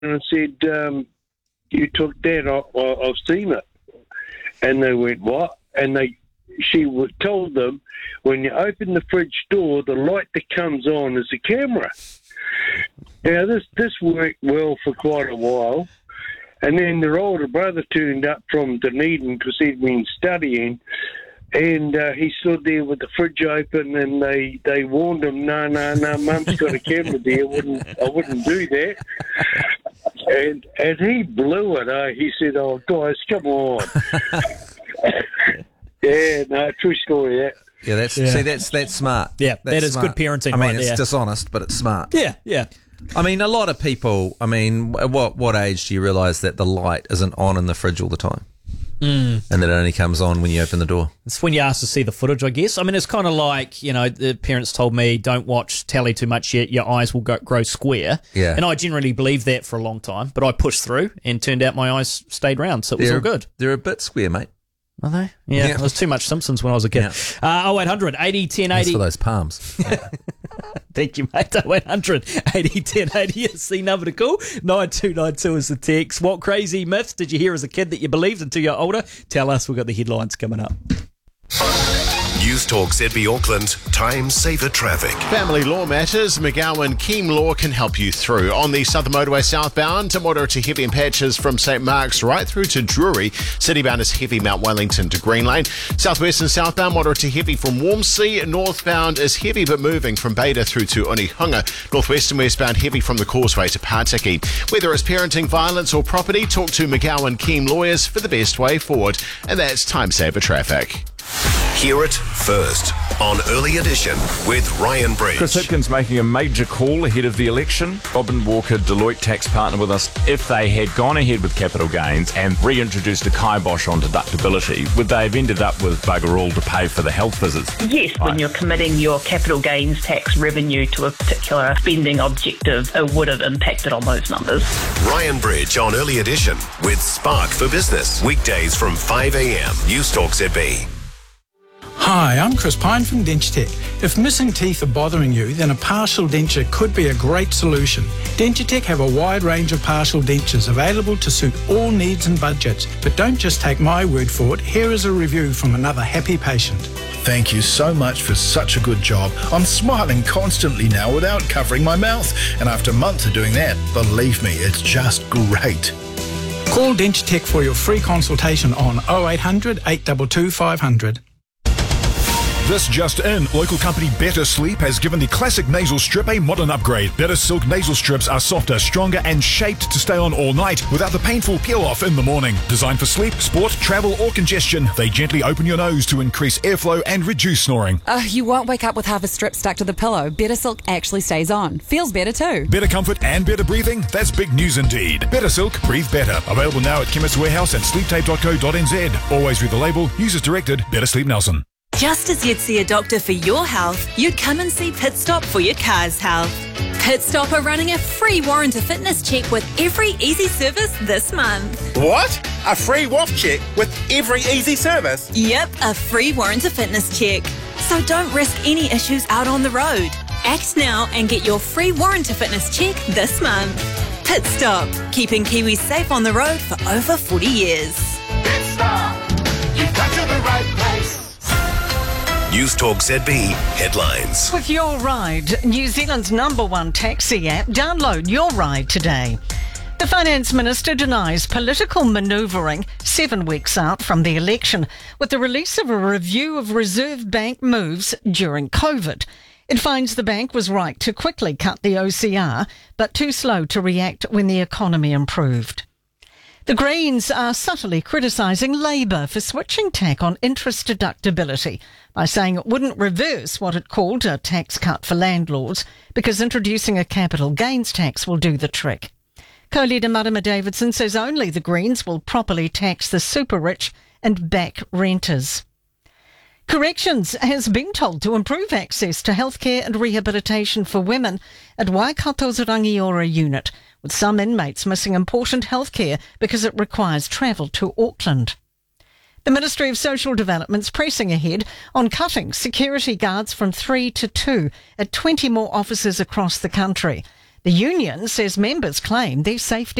and said, you took that, I've seen it. And they went, what? And she told them, when you open the fridge door, the light that comes on is a camera. Now, this worked well for quite a while. And then their older brother turned up from Dunedin because he'd been studying, and he stood there with the fridge open, and they warned him, no, Mum's got a camera there. I wouldn't do that. And he blew it. He said, oh, guys, come on. Yeah, no, true story, that. Yeah, that's smart. Yeah, that's that is smart. good parenting. I mean, right it's there. dishonest, but it's smart. Yeah. I mean, a lot of people. I mean, at what age do you realise that the light isn't on in the fridge all the time, and that it only comes on when you open the door? It's when you ask to see the footage, I guess. I mean, it's kind of like, the parents told me, don't watch telly too much yet, your eyes will grow square. Yeah. And I generally believed that for a long time, but I pushed through and turned out my eyes stayed round, so it was all good. They're a bit square, mate. Are they? Yeah, it was too much Simpsons when I was a kid. Yeah. 0800 80 10 80. That's for those palms. Thank you, mate. 0800 80 10 80 is the number to call. 9292 is the text. What crazy myths did you hear as a kid that you believed until you're older? Tell us. We've got the headlines coming up. News Talk ZB Auckland, Time Saver Traffic. Family law matters, McGowan Keem Law can help you through. On the Southern Motorway southbound, moderate to heavy in patches from St Mark's right through to Drury. Citybound is heavy Mount Wellington to Green Lane. Southwest and southbound, moderate to heavy from Warmsea. Northbound is heavy but moving from Beta through to Onehunga. Northwest and westbound heavy from the Causeway to Partiki. Whether it's parenting, violence or property, talk to McGowan Keem Lawyers for the best way forward. And that's Time Saver Traffic. Hear it first on Early Edition with Ryan Bridge. Chris Hipkins making a major call ahead of the election. Robin Walker, Deloitte tax partner with us. If they had gone ahead with capital gains and reintroduced a kibosh on deductibility, would they have ended up with bugger all to pay for the health visits? Yes, when you're committing your capital gains tax revenue to a particular spending objective, it would have impacted on those numbers. Ryan Bridge on Early Edition with Spark for Business. Weekdays from 5 a.m. News Talk ZB. Hi, I'm Chris Pine from Dentitech. If missing teeth are bothering you, then a partial denture could be a great solution. Dentitech have a wide range of partial dentures available to suit all needs and budgets. But don't just take my word for it. Here is a review from another happy patient. Thank you so much for such a good job. I'm smiling constantly now without covering my mouth. And after months of doing that, believe me, it's just great. Call Dentitech for your free consultation on 0800 822 500. This just in, local company Better Sleep has given the classic nasal strip a modern upgrade. Better Silk nasal strips are softer, stronger and shaped to stay on all night without the painful peel-off in the morning. Designed for sleep, sport, travel or congestion, they gently open your nose to increase airflow and reduce snoring. You won't wake up with half a strip stuck to the pillow. Better Silk actually stays on. Feels better too. Better comfort and better breathing? That's big news indeed. Better Silk, breathe better. Available now at Chemist Warehouse and sleeptape.co.nz. Always read the label. Users directed. Better Sleep Nelson. Just as you'd see a doctor for your health, you'd come and see Pit Stop for your car's health. Pit Stop are running a free warrant of fitness check with every easy service this month. What? A free what check with every easy service? Yep, a free warrant of fitness check. So don't risk any issues out on the road. Act now and get your free warrant of fitness check this month. Pit Stop, keeping Kiwis safe on the road for over 40 years. Pit Stop, you've got to the right place. News Talk ZB headlines. With Your Ride, New Zealand's #1 taxi app, download Your Ride today. The Finance Minister denies political manoeuvring 7 weeks out from the election with the release of a review of Reserve Bank moves during COVID. It finds the bank was right to quickly cut the OCR, but too slow to react when the economy improved. The Greens are subtly criticising Labour for switching tack on interest deductibility by saying it wouldn't reverse what it called a tax cut for landlords because introducing a capital gains tax will do the trick. Co-leader Marama Davidson says only the Greens will properly tax the super rich and back renters. Corrections has been told to improve access to healthcare and rehabilitation for women at Waikato's Rangiora unit, with some inmates missing important healthcare because it requires travel to Auckland. The Ministry of Social Development's pressing ahead on cutting security guards from 3 to 2 at 20 more offices across the country. The union says members claim their safety